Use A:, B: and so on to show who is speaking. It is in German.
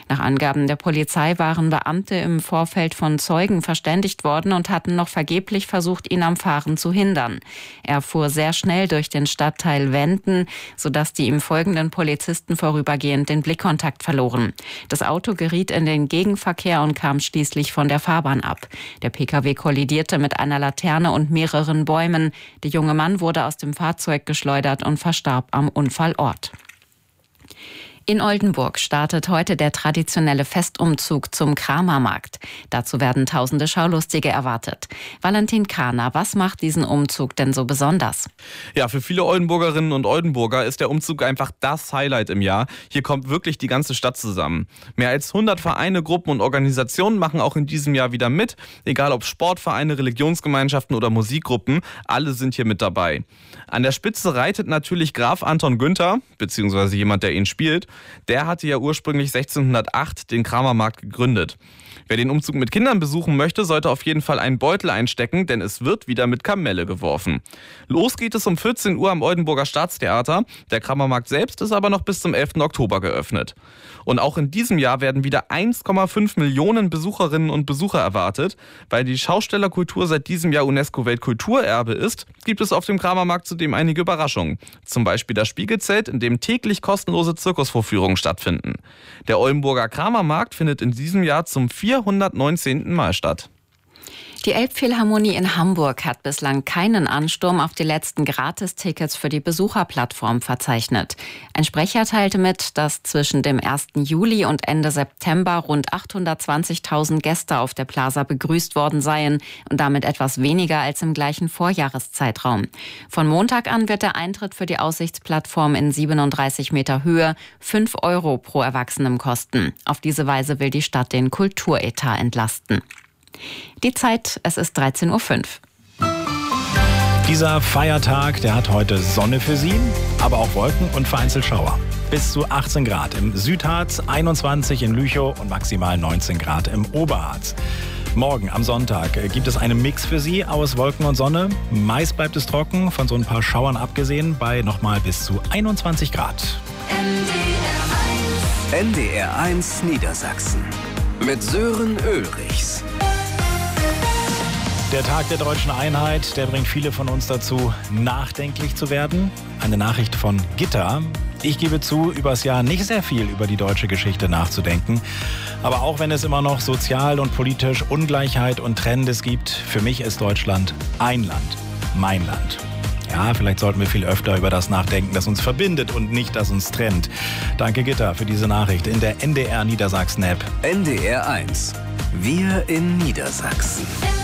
A: Nach Angaben der Polizei waren Beamte im Vorfeld von Zeugen verständigt worden und hatten noch vergeblich versucht, ihn am Fahren zu hindern. Er fuhr sehr schnell durch den Stadtteil Wenden, sodass die ihm folgenden Polizisten vorübergehend den Blickkontakt verloren. Das Auto geriet in den Gegenverkehr und kam schließlich von der Fahrbahn ab. Der Pkw kollidierte mit einer Laterne und mehreren Bäumen. Der junge Mann wurde aus dem Fahrzeug geschleudert und verstarb am Unfallort. In Oldenburg startet heute der traditionelle Festumzug zum Kramermarkt. Dazu werden tausende Schaulustige erwartet. Valentin Kahner, was macht diesen Umzug denn so besonders?
B: Ja, für viele Oldenburgerinnen und Oldenburger ist der Umzug einfach das Highlight im Jahr. Hier kommt wirklich die ganze Stadt zusammen. Mehr als 100 Vereine, Gruppen und Organisationen machen auch in diesem Jahr wieder mit. Egal ob Sportvereine, Religionsgemeinschaften oder Musikgruppen, alle sind hier mit dabei. An der Spitze reitet natürlich Graf Anton Günther, beziehungsweise jemand, der ihn spielt. Der hatte ja ursprünglich 1608 den Kramermarkt gegründet. Wer den Umzug mit Kindern besuchen möchte, sollte auf jeden Fall einen Beutel einstecken, denn es wird wieder mit Kamelle geworfen. Los geht es um 14 Uhr am Oldenburger Staatstheater. Der Kramermarkt selbst ist aber noch bis zum 11. Oktober geöffnet. Und auch in diesem Jahr werden wieder 1,5 Millionen Besucherinnen und Besucher erwartet. Weil die Schaustellerkultur seit diesem Jahr UNESCO-Weltkulturerbe ist, gibt es auf dem Kramermarkt zudem einige Überraschungen. Zum Beispiel das Spiegelzelt, in dem täglich kostenlose Zirkusvorführungen stattfinden. Der Oldenburger Kramermarkt findet in diesem Jahr zum 419. Mal statt.
A: Die Elbphilharmonie in Hamburg hat bislang keinen Ansturm auf die letzten Gratistickets für die Besucherplattform verzeichnet. Ein Sprecher teilte mit, dass zwischen dem 1. Juli und Ende September rund 820.000 Gäste auf der Plaza begrüßt worden seien und damit etwas weniger als im gleichen Vorjahreszeitraum. Von Montag an wird der Eintritt für die Aussichtsplattform in 37 Meter Höhe 5 € pro Erwachsenem kosten. Auf diese Weise will die Stadt den Kulturetat entlasten. Die Zeit, es ist 13:05 Uhr.
C: Dieser Feiertag, der hat heute Sonne für Sie, aber auch Wolken und vereinzelt Schauer. Bis zu 18 Grad im Südharz, 21 in Lüchow und maximal 19 Grad im Oberharz. Morgen am Sonntag gibt es einen Mix für Sie aus Wolken und Sonne. Meist bleibt es trocken, von so ein paar Schauern abgesehen, bei nochmal bis zu 21 Grad.
D: NDR 1 Niedersachsen mit Sören Ulrichs.
C: Der Tag der deutschen Einheit, der bringt viele von uns dazu, nachdenklich zu werden. Eine Nachricht von Gitta. Ich gebe zu, übers Jahr nicht sehr viel über die deutsche Geschichte nachzudenken. Aber auch wenn es immer noch sozial und politisch Ungleichheit und Trennendes gibt, für mich ist Deutschland ein Land, mein Land. Ja, vielleicht sollten wir viel öfter über das nachdenken, das uns verbindet und nicht, das uns trennt. Danke Gitta für diese Nachricht in der NDR Niedersachsen-App.
D: NDR 1. Wir in Niedersachsen.